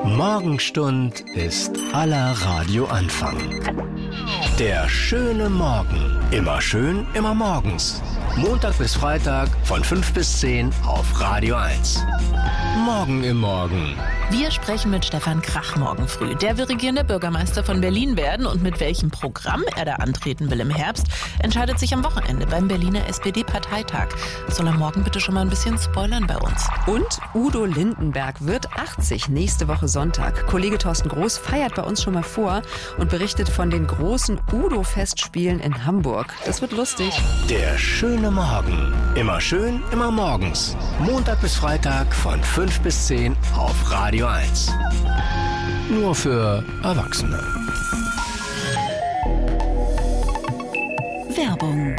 Morgenstund ist aller Radioanfang. Der schöne Morgen. Immer schön, immer morgens. Montag bis Freitag von 5 bis 10 auf Radio 1. Morgen im Morgen. Wir sprechen mit Stefan Krach morgen früh. Der will regierender Bürgermeister von Berlin werden, und mit welchem Programm er da antreten will im Herbst, entscheidet sich am Wochenende beim Berliner SPD-Parteitag. Soll er morgen bitte schon mal ein bisschen spoilern bei uns. Und Udo Lindenberg wird 80 nächste Woche Sonntag. Kollege Thorsten Groß feiert bei uns schon mal vor und berichtet von den großen Udo-Festspielen in Hamburg. Das wird lustig. Der schöne Morgen. Immer schön, immer morgens. Montag bis Freitag von 5 bis 10 auf Radio 1. Nur für Erwachsene. Werbung.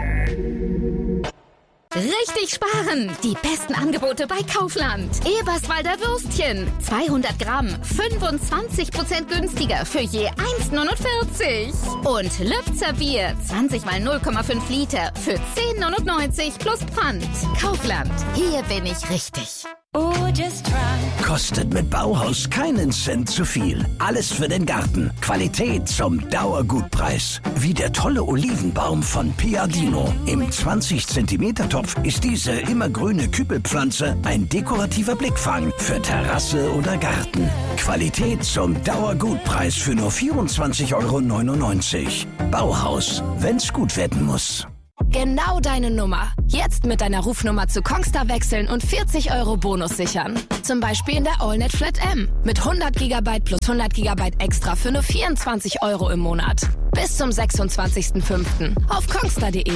Richtig sparen! Die besten Angebote bei Kaufland. Eberswalder Würstchen. 200 Gramm. 25% günstiger für je 1,49. Und Lübzer Bier. 20 mal 0,5 Liter für 10,99 plus Pfand. Kaufland. Hier bin ich richtig. Oh, just try. Kostet mit Bauhaus keinen Cent zu viel. Alles für den Garten. Qualität zum Dauergutpreis. Wie der tolle Olivenbaum von Piadino. Im 20 cm Topf ist diese immergrüne Kübelpflanze ein dekorativer Blickfang für Terrasse oder Garten. Qualität zum Dauergutpreis für nur 24,99 €. Bauhaus, wenn's gut werden muss. Genau deine Nummer. Jetzt mit deiner Rufnummer zu Kongstar wechseln und 40 € Bonus sichern. Zum Beispiel in der AllNet Flat M. Mit 100 GB plus 100 GB extra für nur 24 € im Monat. Bis zum 26.05. auf kongstar.de.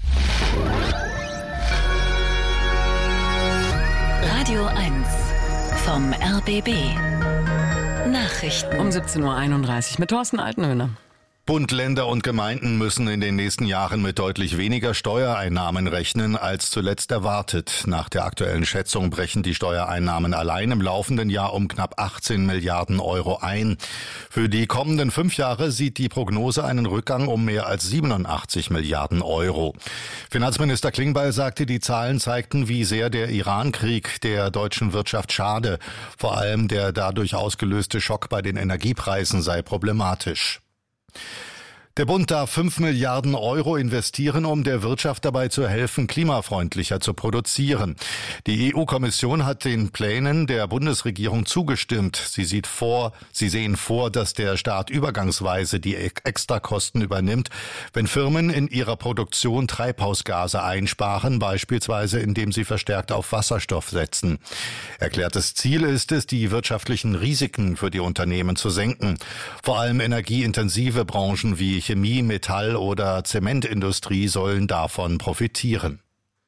Radio 1 vom RBB. Nachrichten. Um 17:31 Uhr mit Thorsten Altenhöhner. Bund, Länder und Gemeinden müssen in den nächsten Jahren mit deutlich weniger Steuereinnahmen rechnen als zuletzt erwartet. Nach der aktuellen Schätzung brechen die Steuereinnahmen allein im laufenden Jahr um knapp 18 Milliarden € ein. Für die kommenden 5 Jahre sieht die Prognose einen Rückgang um mehr als 87 Milliarden €. Finanzminister Klingbeil sagte, die Zahlen zeigten, wie sehr der Iran-Krieg der deutschen Wirtschaft schade. Vor allem der dadurch ausgelöste Schock bei den Energiepreisen sei problematisch. Der Bund darf 5 Milliarden € investieren, um der Wirtschaft dabei zu helfen, klimafreundlicher zu produzieren. Die EU-Kommission hat den Plänen der Bundesregierung zugestimmt. Sie sehen vor, dass der Staat übergangsweise die Extrakosten übernimmt, wenn Firmen in ihrer Produktion Treibhausgase einsparen, beispielsweise indem sie verstärkt auf Wasserstoff setzen. Erklärtes Ziel ist es, die wirtschaftlichen Risiken für die Unternehmen zu senken. Vor allem energieintensive Branchen wie Chemie, Metall- oder Zementindustrie sollen davon profitieren.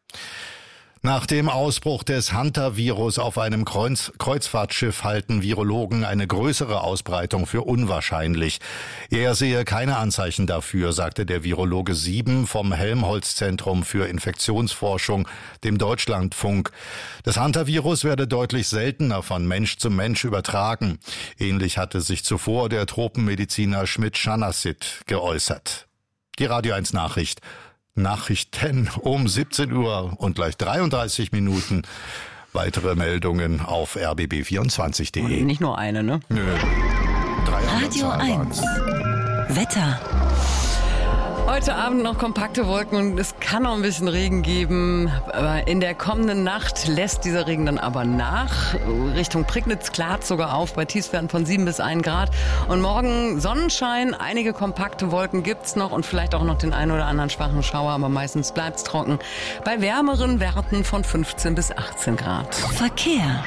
Nach dem Ausbruch des Hantavirus auf einem Kreuzfahrtschiff halten Virologen eine größere Ausbreitung für unwahrscheinlich. Er sehe keine Anzeichen dafür, sagte der Virologe Sieben vom Helmholtz-Zentrum für Infektionsforschung dem Deutschlandfunk. Das Hantavirus werde deutlich seltener von Mensch zu Mensch übertragen. Ähnlich hatte sich zuvor der Tropenmediziner Schmidt-Schanasit geäußert. Die Radio 1 Nachrichten um 17 Uhr und gleich 33 Minuten. Weitere Meldungen auf rbb24.de. Nicht nur eine, ne? Nö. Radio 1. Wetter. Heute Abend noch kompakte Wolken und es kann noch ein bisschen Regen geben. Aber in der kommenden Nacht lässt dieser Regen dann aber nach. Richtung Prignitz klart sogar auf bei Tiefstwerten von 7 bis 1 Grad. Und morgen Sonnenschein, einige kompakte Wolken gibt's noch und vielleicht auch noch den einen oder anderen schwachen Schauer, aber meistens bleibt's trocken. Bei wärmeren Werten von 15 bis 18 Grad. Verkehr.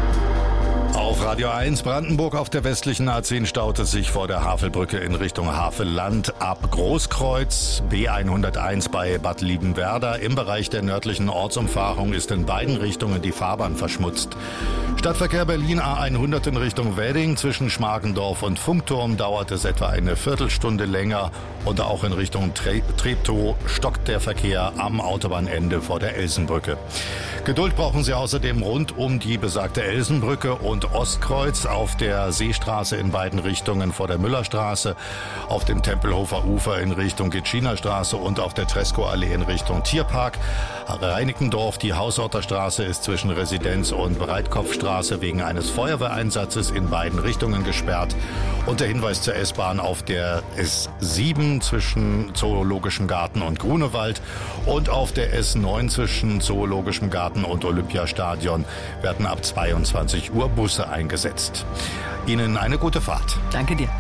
Auf Radio 1 Brandenburg auf der westlichen A10 staut es sich vor der Havelbrücke in Richtung Havelland ab Großkreuz. B101 bei Bad Liebenwerda. Im Bereich der nördlichen Ortsumfahrung ist in beiden Richtungen die Fahrbahn verschmutzt. Stadtverkehr Berlin A100 in Richtung Wedding. Zwischen Schmargendorf und Funkturm dauert es etwa eine Viertelstunde länger. Und auch in Richtung Treptow stockt der Verkehr am Autobahnende vor der Elsenbrücke. Geduld brauchen Sie außerdem rund um die besagte Elsenbrücke und Ostkreuz auf der Seestraße in beiden Richtungen vor der Müllerstraße, auf dem Tempelhofer Ufer in Richtung Gitschiner Straße und auf der Treskow-Allee in Richtung Tierpark. Reinickendorf. Die Hausorter Straße ist zwischen Residenz und Breitkopfstraße wegen eines Feuerwehreinsatzes in beiden Richtungen gesperrt. Und der Hinweis zur S-Bahn auf der S7 zwischen Zoologischem Garten und Grunewald und auf der S9 zwischen Zoologischem Garten und Olympiastadion werden ab 22 Uhr Busse eingesetzt. Ihnen eine gute Fahrt. Danke dir.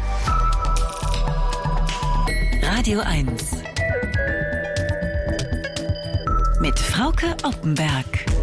Radio 1 mit Frauke Oppenberg.